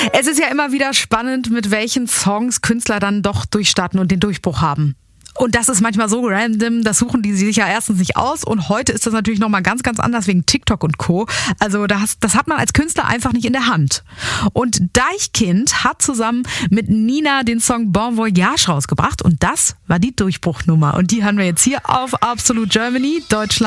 Es ist ja immer wieder spannend, mit welchen Songs Künstler dann doch durchstarten und den Durchbruch haben. Und das ist manchmal so random, das suchen die sich ja erstens nicht aus und heute ist das natürlich nochmal ganz, ganz anders wegen TikTok und Co. Also das hat man als Künstler einfach nicht in der Hand. Und Deichkind hat zusammen mit Nina den Song Bon Voyage rausgebracht und das war die Durchbruchnummer. Und die haben wir jetzt hier auf Absolute Germany, Deutschland.